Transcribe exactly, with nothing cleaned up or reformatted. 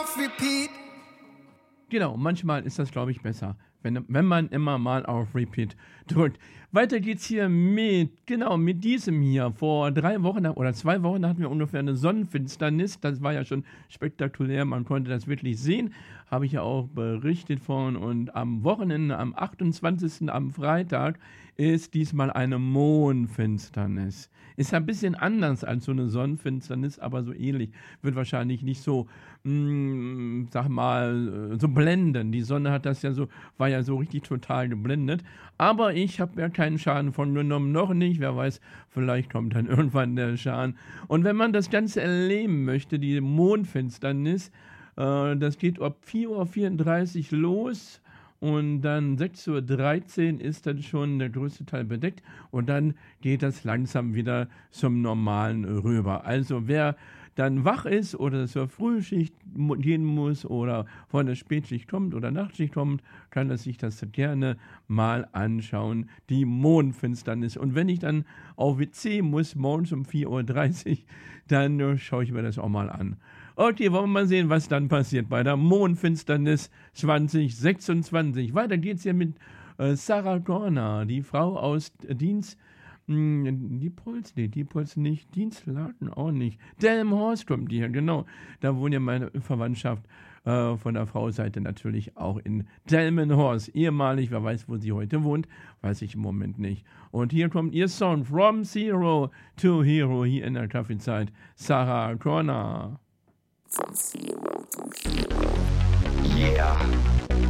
Genau, manchmal ist das, glaube ich, besser, wenn, wenn man immer mal auf Repeat drückt. Weiter geht's hier mit, genau, mit diesem hier. Vor drei Wochen oder zwei Wochen hatten wir ungefähr eine Sonnenfinsternis. Das war ja schon spektakulär, man konnte das wirklich sehen. Habe ich ja auch berichtet von. Und am Wochenende, am achtundzwanzigsten am Freitag, ist diesmal eine Mondfinsternis. Ist ein bisschen anders als so eine Sonnenfinsternis, aber so ähnlich. Wird wahrscheinlich nicht so, mh, sag mal, so blenden. Die Sonne hat das ja so, war ja so richtig total geblendet. Aber ich habe ja keinen Schaden von genommen, noch nicht. Wer weiß, vielleicht kommt dann irgendwann der Schaden. Und wenn man das Ganze erleben möchte, die Mondfinsternis, äh, das geht ab vier Uhr vierunddreißig los. Und dann sechs Uhr dreizehn ist dann schon der größte Teil bedeckt. Und dann geht das langsam wieder zum Normalen rüber. Also wer dann wach ist oder zur Frühschicht gehen muss oder von der Spätschicht kommt oder Nachtschicht kommt, kann er sich das gerne mal anschauen, die Mondfinsternis. Und wenn ich dann auf W C muss, morgens um vier Uhr dreißig, dann äh, schaue ich mir das auch mal an. Okay, wollen wir mal sehen, was dann passiert bei der Mondfinsternis zwanzig sechsundzwanzig. Weiter geht's hier mit äh, Sarah Connor, die Frau aus Dienst, mh, Diepholz, nee, Diepholz nicht, Dienstlaken auch nicht. Delmenhorst kommt die hier, genau. Da wohnt ja meine Verwandtschaft äh, von der Frauseite natürlich auch in Delmenhorst. Ehemalig, wer weiß, wo sie heute wohnt, weiß ich im Moment nicht. Und hier kommt ihr Song From Zero to Hero hier in der Kaffeezeit. Sarah Connor. From zero to hero. Yeah.